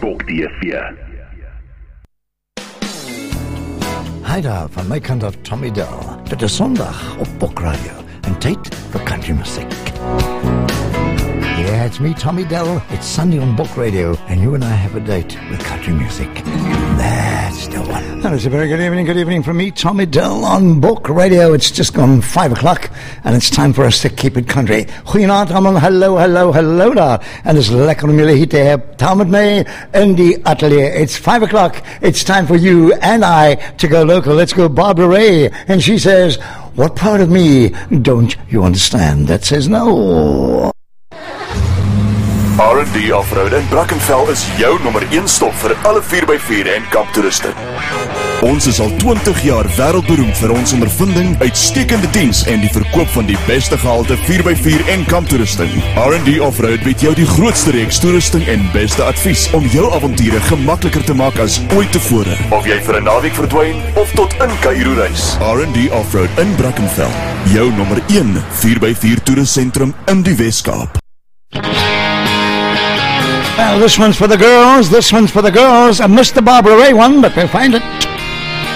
Bok TV. Hi daar, van my kant af Tommy Dell. Dit is Sondag op Bok Radio en tyd vir country music. Yeah, it's me, Tommy Dell. It's Sunday on Bok Radio, and you and I have a date with country music. That's the one. And it's a very good evening from me, Tommy Dell, on Bok Radio. It's just gone 5 o'clock, and it's time for us to keep it country. Goeienaand allemaal, hallo daar. En het is lekker om jullie hier te hebben. Tom met mij in die atelier. It's 5 o'clock. It's time for you and I to go local. Let's go Barbara Ray. And she says, what part of me don't you understand? That says no. R&D Offroad in Brackenfell is jou nommer 1 stop vir alle 4x4 en kamptoeriste. Ons is al 20 jaar wêreldberoemd vir ons ondervinding, uitstekende diens en die verkoop van die beste gehalte 4x4 en kamptoerusting. R&D Offroad bied jou die grootste reeks toerusting en beste advies om jou avonture gemakliker te maak as ooit tevore. Of jy vir 'n naweek verdwyn of tot in Kaïro reis. R&D Offroad in Brackenfell, jou nommer 1 4x4 toerustsentrum in die Weskaap. Well, this one's for the girls. I missed the Barbara Ray one, but we'll find it.